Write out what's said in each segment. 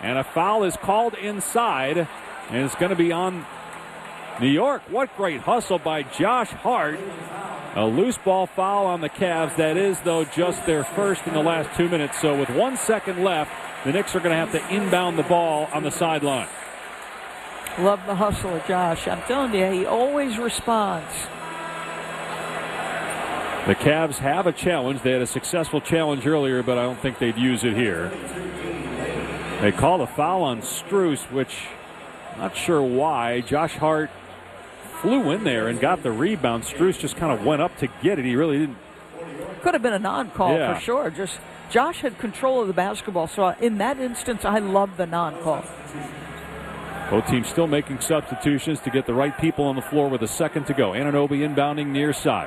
And a foul is called inside, and it's going to be on New York. What great hustle by Josh Hart. A loose ball foul on the Cavs. That is, though, just their first in the last 2 minutes. So with 1 second left, the Knicks are going to have to inbound the ball on the sideline. Love the hustle of Josh. I'm telling you, he always responds. The Cavs have a challenge. They had a successful challenge earlier, but I don't think they'd use it here. They called a foul on Strus, which I'm not sure why. Josh Hart flew in there and got the rebound. Strus just kind of went up to get it. He really didn't. Could have been a non-call for sure. Just Josh had control of the basketball, so in that instance, I love the non-call. Both teams still making substitutions to get the right people on the floor with a second to go. Anunoby inbounding near side.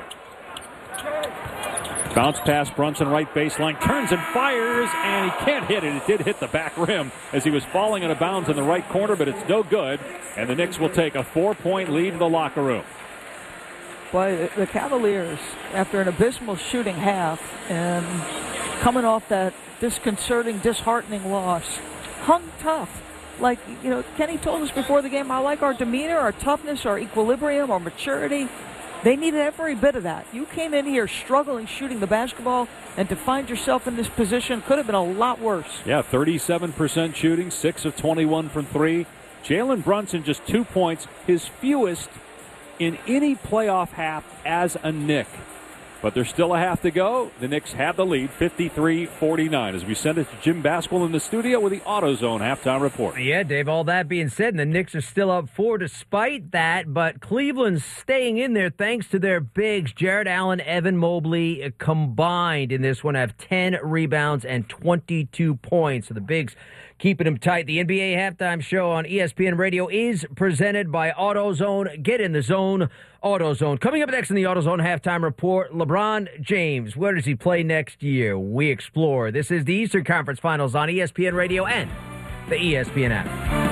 Bounce pass, Brunson right baseline, turns and fires, and he can't hit it. It did hit the back rim as he was falling out of bounds in the right corner, but it's no good. And the Knicks will take a 4-point lead in the locker room. Boy, the Cavaliers, after an abysmal shooting half and coming off that disconcerting, disheartening loss, hung tough. Like, Kenny told us before the game, I like our demeanor, our toughness, our equilibrium, our maturity. They needed every bit of that. You came in here struggling shooting the basketball, and to find yourself in this position could have been a lot worse. Yeah, 37% shooting, 6 of 21 from 3. Jalen Brunson just 2 points, his fewest in any playoff half as a Knick. But there's still a half to go. The Knicks have the lead, 53-49. As we send it to Jim Basquill in the studio with the AutoZone halftime report. Yeah, Dave, all that being said, the Knicks are still up 4 despite that, but Cleveland's staying in there thanks to their bigs. Jared Allen, Evan Mobley combined in this one have 10 rebounds and 22 points. So the bigs keeping them tight. The NBA halftime show on ESPN Radio is presented by AutoZone. Get in the zone, AutoZone. Coming up next in the AutoZone halftime report, LeBron James. Where does he play next year? We explore. This is the Eastern Conference Finals on ESPN Radio and the ESPN app.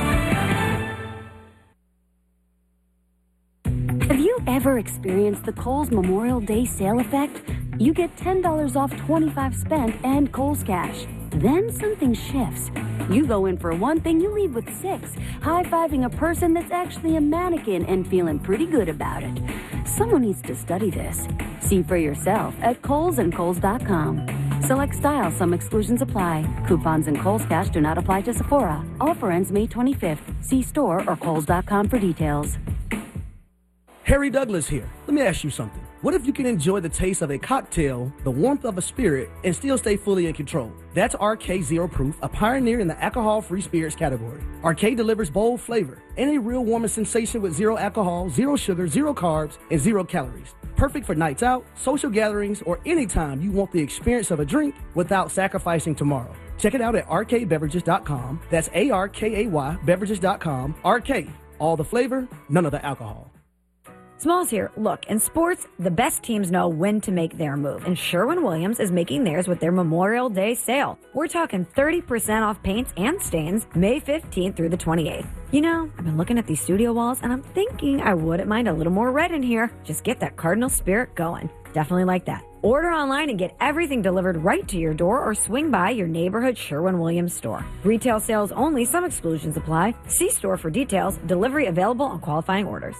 Have you ever experienced the Kohl's Memorial Day sale effect? You get $10 off $25 spent and Kohl's Cash. Then something shifts. You go in for one thing, you leave with 6, high-fiving a person that's actually a mannequin and feeling pretty good about it. Someone needs to study this. See for yourself at Kohl's and Kohl's.com. Select style, some exclusions apply. Coupons and Kohl's Cash do not apply to Sephora. Offer ends May 25th. See store or Kohl's.com for details. Harry Douglas here. Let me ask you something. What if you can enjoy the taste of a cocktail, the warmth of a spirit, and still stay fully in control? That's RK Zero Proof, a pioneer in the alcohol-free spirits category. RK delivers bold flavor and a real warming sensation with 0 alcohol, 0 sugar, 0 carbs, and 0 calories. Perfect for nights out, social gatherings, or anytime you want the experience of a drink without sacrificing tomorrow. Check it out at rkbeverages.com. That's ARKAY beverages.com. RK, all the flavor, none of the alcohol. Smalls here. Look, in sports, the best teams know when to make their move, and Sherwin-Williams is making theirs with their Memorial Day sale. We're talking 30% off paints and stains May 15th through the 28th. I've been looking at these studio walls, and I'm thinking I wouldn't mind a little more red in here. Just get that Cardinal spirit going. Definitely like that. Order online and get everything delivered right to your door or swing by your neighborhood Sherwin-Williams store. Retail sales only. Some exclusions apply. See store for details. Delivery available on qualifying orders.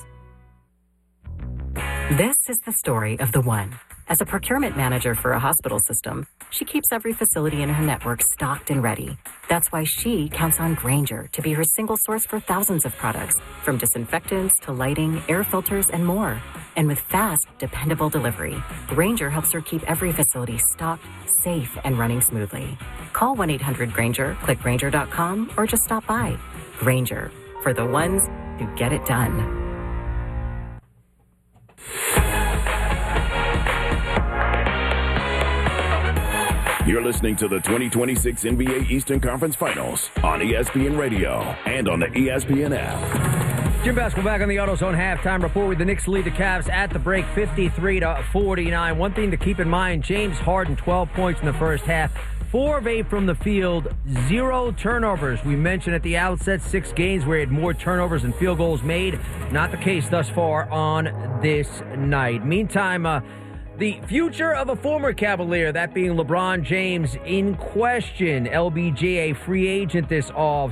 This is the story of the one. As a procurement manager for a hospital system, she keeps every facility in her network stocked and ready. That's why she counts on Grainger to be her single source for thousands of products, from disinfectants to lighting, air filters, and more. And with fast, dependable delivery, Grainger helps her keep every facility stocked, safe, and running smoothly. Call 1-800-GRAINGER, click Grainger.com, or just stop by. Grainger, for the ones who get it done. You're listening to the 2026 NBA Eastern Conference Finals on ESPN Radio and on the ESPN app. Jim Basquill back on the AutoZone halftime report with the Knicks lead the Cavs at the break 53-49. One thing to keep in mind, James Harden 12 points in the first half. 4 of 8 from the field, 0 turnovers. We mentioned at the outset 6 games where he had more turnovers than field goals made. Not the case thus far on this night. Meantime, the future of a former Cavalier, that being LeBron James, in question. LBJ, a free agent this off